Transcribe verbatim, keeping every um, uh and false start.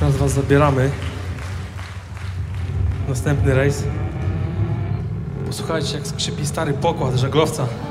Teraz was zabieramy. Następny rejs. Posłuchajcie, jak skrzypi stary pokład żaglowca.